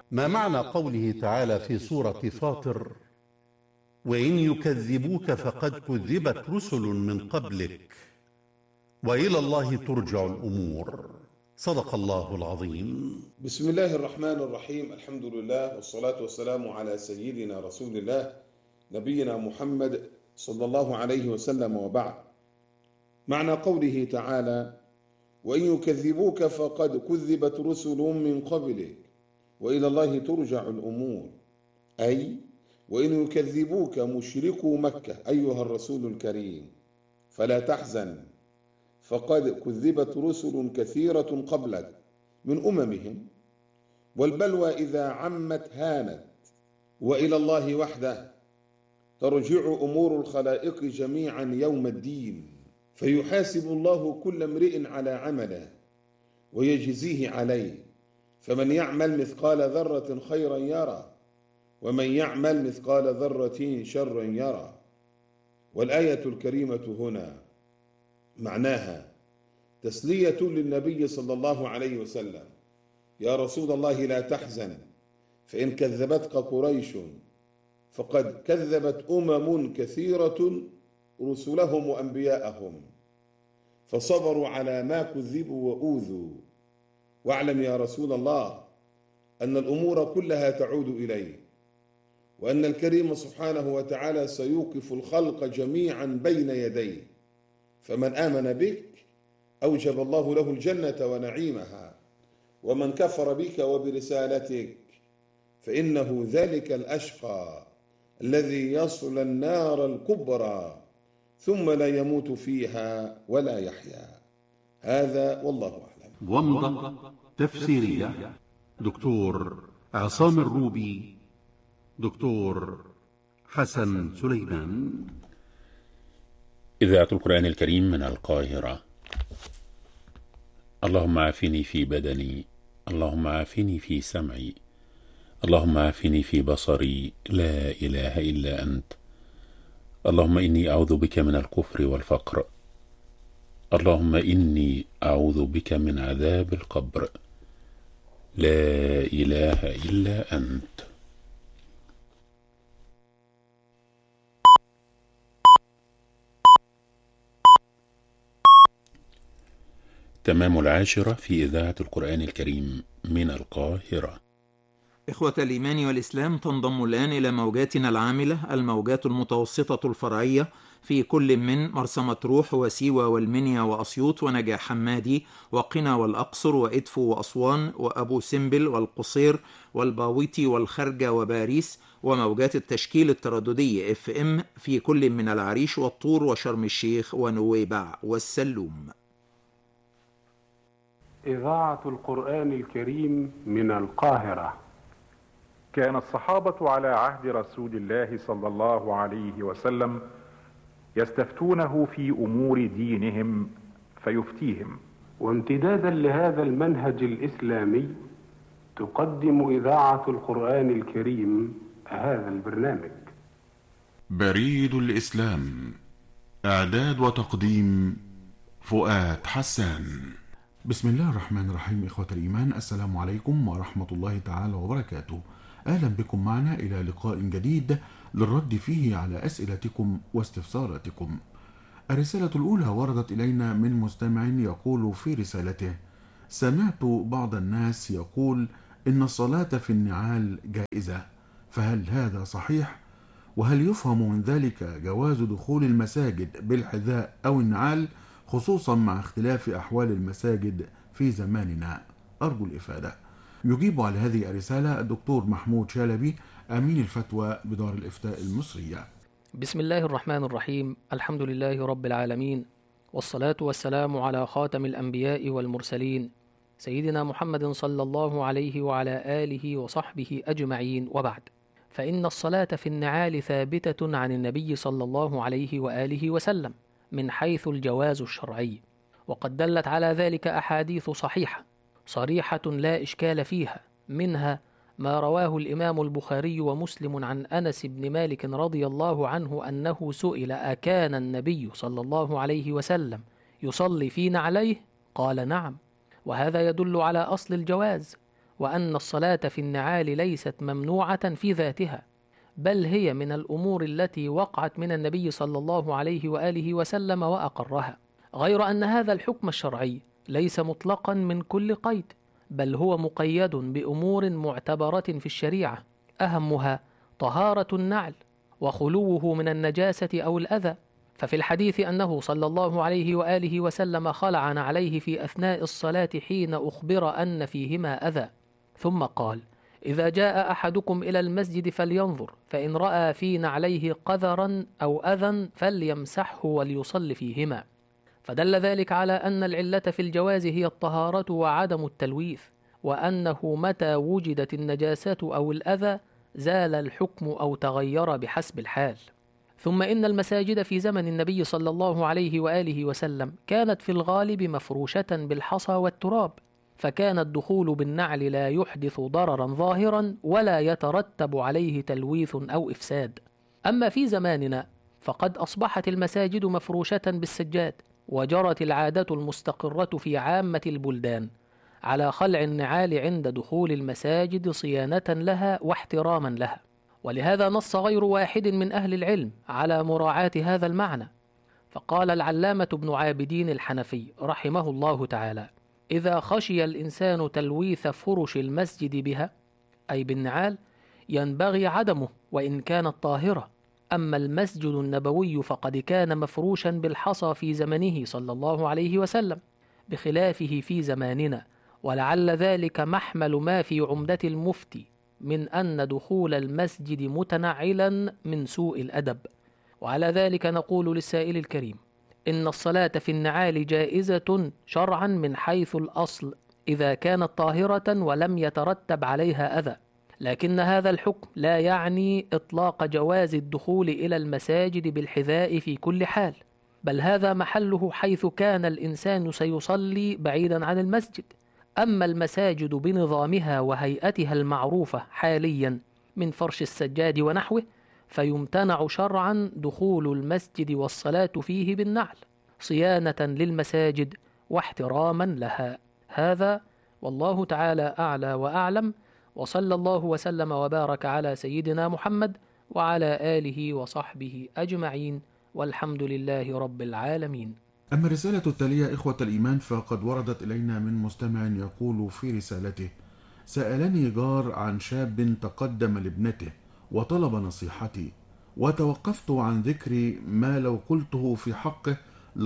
ما معنى قوله تعالى في سورة فاطر: وإن يكذبوك فقد كذبت رسل من قبلك وإلى الله ترجع الأمور؟ صدق الله العظيم. بسم الله الرحمن الرحيم. الحمد لله والصلاة والسلام على سيدنا رسول الله نبينا محمد صلى الله عليه وسلم، وبعد. معنى قوله تعالى: وإن يكذبوك فقد كذبت رسل من قبلك وإلى الله ترجع الأمور، أي وإن يكذبوك مشركو مكة أيها الرسول الكريم فلا تحزن، فقد كذبت رسل كثيرة قبلك من أممهم، والبلوى إذا عمت هانت، وإلى الله وحده ترجع أمور الخلائق جميعا يوم الدين، فيحاسب الله كل امرئ على عمله ويجزيه عليه، فمن يعمل مثقال ذرة خيرا يرى ومن يعمل مثقال ذرة شرا يرى. والآية الكريمة هنا معناها تسلية للنبي صلى الله عليه وسلم: يا رسول الله لا تحزن، فإن كذبتك قريش فقد كذبت أمم كثيرة رسلهم وأنبياءهم فصبروا على ما كذبوا وأوذوا. واعلم يا رسول الله أن الأمور كلها تعود إليه، وأن الكريم سبحانه وتعالى سيوقف الخلق جميعا بين يديه، فمن آمن بك أوجب الله له الجنة ونعيمها، ومن كفر بك وبرسالتك فإنه ذلك الأشقى الذي يصل النار الكبرى ثم لا يموت فيها ولا يحيا. هذا والله أعلم. ومضة تفسيرية دكتور عصام الروبي، دكتور حسن سليمان. إذاعة القرآن الكريم من القاهرة. اللهم عافني في بدني، اللهم عافني في سمعي، اللهم عافني في بصري، لا إله إلا أنت. اللهم إني أعوذ بك من الكفر والفقر، اللهم إني أعوذ بك من عذاب القبر، لا إله إلا أنت. تمام 10 في إذاعة القرآن الكريم من القاهرة. إخوة الإيمان والإسلام، تنضم الآن إلى موجاتنا العاملة الموجات المتوسطة الفرعية في كل من مرسى مطروح وسيوة والمنيا وأسيوط ونجع حمادي وقنا والأقصر وإدفو وأسوان وأبو سمبل والقصير والباويتي والخرجة وباريس، وموجات التشكيل الترددي FM في كل من العريش والطور وشرم الشيخ ونويبع والسلوم. إذاعة القرآن الكريم من القاهرة. كان الصحابة على عهد رسول الله صلى الله عليه وسلم يستفتونه في أمور دينهم فيفتيهم، وامتدادا لهذا المنهج الإسلامي تقدم إذاعة القرآن الكريم هذا البرنامج. بريد الإسلام، إعداد وتقديم فؤاد حسان. بسم الله الرحمن الرحيم. إخوة الإيمان، السلام عليكم ورحمة الله تعالى وبركاته. أهلا بكم معنا إلى لقاء جديد للرد فيه على أسئلتكم واستفساراتكم. الرسالة الأولى وردت إلينا من مستمع يقول في رسالته: سمعت بعض الناس يقول إن الصلاة في النعال جائزة، فهل هذا صحيح؟ وهل يفهم من ذلك جواز دخول المساجد بالحذاء أو النعال، خصوصا مع اختلاف أحوال المساجد في زماننا؟ أرجو الإفادة. يجيب على هذه الرسالة الدكتور محمود شالبي، أمين الفتوى بدار الإفتاء المصرية. بسم الله الرحمن الرحيم. الحمد لله رب العالمين، والصلاة والسلام على خاتم الأنبياء والمرسلين سيدنا محمد صلى الله عليه وعلى آله وصحبه أجمعين، وبعد. فإن الصلاة في النعال ثابتة عن النبي صلى الله عليه وآله وسلم من حيث الجواز الشرعي، وقد دلت على ذلك أحاديث صحيحة صريحة لا إشكال فيها، منها ما رواه الإمام البخاري ومسلم عن أنس بن مالك رضي الله عنه أنه سئل: أكان النبي صلى الله عليه وسلم يصلي في نعليه؟ قال: نعم. وهذا يدل على أصل الجواز، وأن الصلاة في النعال ليست ممنوعة في ذاتها، بل هي من الأمور التي وقعت من النبي صلى الله عليه وآله وسلم وأقرها، غير أن هذا الحكم الشرعي ليس مطلقا من كل قيد، بل هو مقيد بأمور معتبرة في الشريعة، أهمها طهارة النعل وخلوه من النجاسة أو الأذى. ففي الحديث أنه صلى الله عليه وآله وسلم خلع نعليه في أثناء الصلاة حين أخبر أن فيهما أذى، ثم قال: إذا جاء أحدكم إلى المسجد فلينظر، فإن رأى في نعليه قذرا أو أذى فليمسحه وليصل فيهما. فدل ذلك على أن العلة في الجواز هي الطهارة وعدم التلويث، وأنه متى وجدت النجاسة أو الأذى زال الحكم أو تغير بحسب الحال. ثم إن المساجد في زمن النبي صلى الله عليه وآله وسلم كانت في الغالب مفروشة بالحصى والتراب، فكان الدخول بالنعل لا يحدث ضررا ظاهرا ولا يترتب عليه تلويث أو إفساد. أما في زماننا فقد أصبحت المساجد مفروشة بالسجاد، وجرت العادة المستقرة في عامة البلدان على خلع النعال عند دخول المساجد صيانة لها واحتراما لها. ولهذا نص غير واحد من أهل العلم على مراعاة هذا المعنى، فقال العلامة ابن عابدين الحنفي رحمه الله تعالى: إذا خشي الإنسان تلويث فرش المسجد بها، أي بالنعال، ينبغي عدمه وإن كانت طاهرة. أما المسجد النبوي فقد كان مفروشا بالحصى في زمنه صلى الله عليه وسلم، بخلافه في زماننا، ولعل ذلك محمل ما في عمدة المفتي من أن دخول المسجد متنعلا من سوء الأدب. وعلى ذلك نقول للسائل الكريم: إن الصلاة في النعال جائزة شرعا من حيث الأصل إذا كانت طاهرة ولم يترتب عليها أذى، لكن هذا الحكم لا يعني إطلاق جواز الدخول إلى المساجد بالحذاء في كل حال، بل هذا محله حيث كان الإنسان سيصلي بعيدا عن المسجد. أما المساجد بنظامها وهيئتها المعروفة حاليا من فرش السجاد ونحوه، فيمتنع شرعا دخول المسجد والصلاة فيه بالنعل صيانة للمساجد واحتراما لها. هذا والله تعالى أعلى وأعلم، وصلى الله وسلم وبارك على سيدنا محمد وعلى آله وصحبه أجمعين، والحمد لله رب العالمين. أما الرسالة التالية إخوة الإيمان فقد وردت إلينا من مستمع يقول في رسالته: سألني جار عن شاب تقدم لابنته وطلب نصيحتي، وتوقفت عن ذكر ما لو قلته في حقه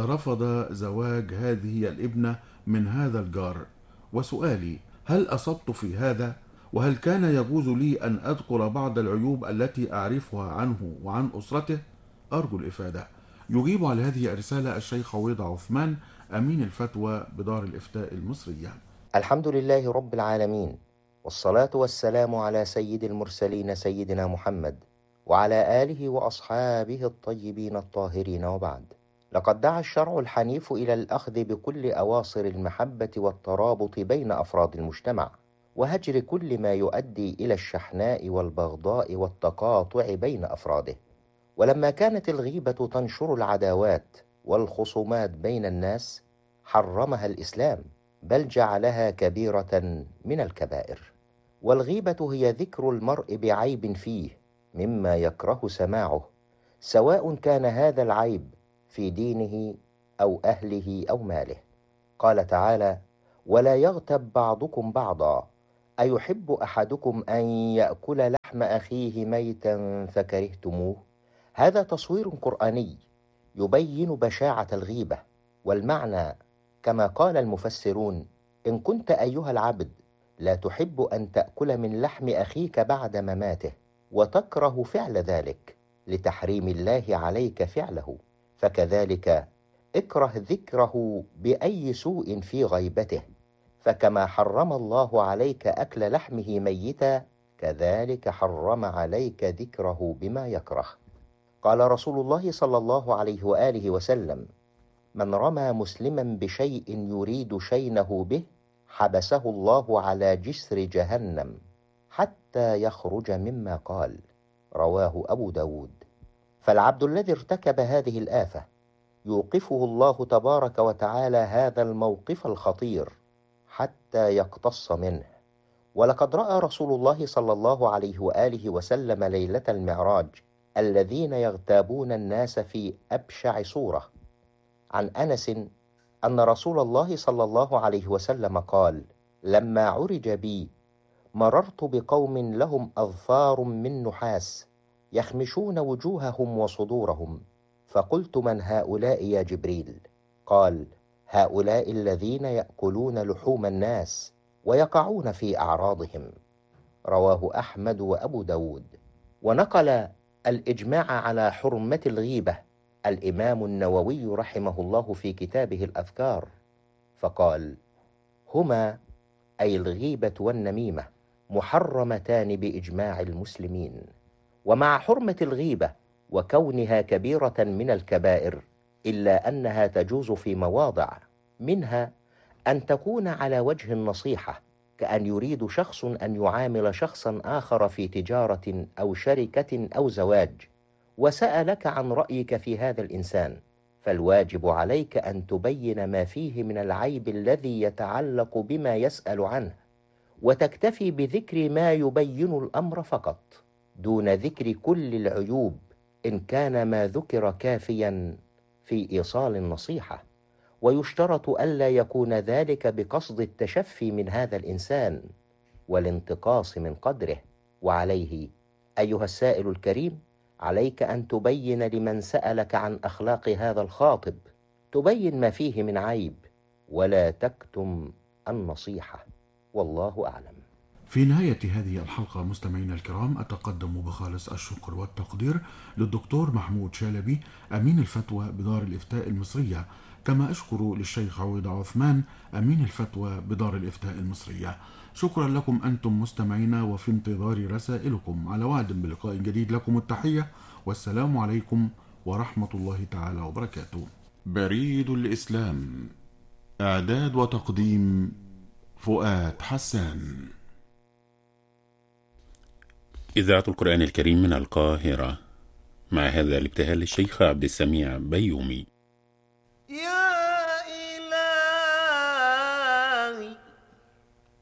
لرفض زواج هذه الابنة من هذا الجار، وسؤالي: هل أصبت في هذا؟ وهل كان يجوز لي أن أذكر بعض العيوب التي أعرفها عنه وعن أسرته؟ أرجو الإفادة. يجيب على هذه الرسالة الشيخ عويض عثمان، أمين الفتوى بدار الإفتاء المصرية. الحمد لله رب العالمين، والصلاة والسلام على سيد المرسلين سيدنا محمد وعلى آله وأصحابه الطيبين الطاهرين، وبعد. لقد دعا الشرع الحنيف إلى الأخذ بكل أواصر المحبة والترابط بين أفراد المجتمع، وهجر كل ما يؤدي إلى الشحناء والبغضاء والتقاطع بين أفراده. ولما كانت الغيبة تنشر العداوات والخصومات بين الناس حرمها الإسلام، بل جعلها كبيرة من الكبائر. والغيبة هي ذكر المرء بعيب فيه مما يكره سماعه، سواء كان هذا العيب في دينه أو أهله أو ماله. قال تعالى: ولا يغتب بعضكم بعضا أيحب أحدكم أن يأكل لحم أخيه ميتا فكرهتموه. هذا تصوير قرآني يبين بشاعة الغيبة، والمعنى كما قال المفسرون: إن كنت أيها العبد لا تحب أن تأكل من لحم أخيك بعد مماته، وتكره فعل ذلك لتحريم الله عليك فعله، فكذلك اكره ذكره بأي سوء في غيبته، فكما حرم الله عليك أكل لحمه ميتا، كذلك حرم عليك ذكره بما يكره. قال رسول الله صلى الله عليه وآله وسلم: من رمى مسلما بشيء يريد شينه به حبسه الله على جسر جهنم حتى يخرج مما قال. رواه أبو داود. فالعبد الذي ارتكب هذه الآفة يوقفه الله تبارك وتعالى هذا الموقف الخطير حتى يقتص منه، ولقد رأى رسول الله صلى الله عليه وآله وسلم ليلة المعراج الذين يغتابون الناس في أبشع صورة. عن أنس أن رسول الله صلى الله عليه وسلم قال: لما عرج بي مررت بقوم لهم أظفار من نحاس يخمشون وجوههم وصدورهم، فقلت: من هؤلاء يا جبريل؟ قال: هؤلاء الذين يأكلون لحوم الناس ويقعون في أعراضهم. رواه أحمد وأبو داود. ونقل الإجماع على حرمة الغيبة الإمام النووي رحمه الله في كتابه الأذكار، فقال: هما أي الغيبة والنميمة محرمتان بإجماع المسلمين. ومع حرمة الغيبة وكونها كبيرة من الكبائر، إلا أنها تجوز في مواضع، منها أن تكون على وجه النصيحة، كأن يريد شخص أن يعامل شخصا آخر في تجارة أو شركة أو زواج، وسألك عن رأيك في هذا الإنسان، فالواجب عليك أن تبين ما فيه من العيب الذي يتعلق بما يسأل عنه، وتكتفي بذكر ما يبين الأمر فقط، دون ذكر كل العيوب إن كان ما ذكر كافيا في إيصال النصيحة. ويشترط ألا يكون ذلك بقصد التشفي من هذا الإنسان والانتقاص من قدره. وعليه أيها السائل الكريم، عليك أن تبين لمن سألك عن أخلاق هذا الخاطب، تبين ما فيه من عيب، ولا تكتم النصيحة. والله أعلم. في نهاية هذه الحلقة مستمعينا الكرام، أتقدم بخالص الشكر والتقدير للدكتور محمود شالبي أمين الفتوى بدار الإفتاء المصرية، كما أشكر للشيخ عويض عثمان أمين الفتوى بدار الإفتاء المصرية. شكرا لكم أنتم مستمعينا، وفي انتظار رسائلكم. على وعد بلقاء جديد، لكم التحية والسلام عليكم ورحمة الله تعالى وبركاته. بريد الإسلام، إعداد وتقديم فؤاد حسان. إذاعة القرآن الكريم من القاهرة، مع هذا الابتهال للشيخ عبد السميع بيومي.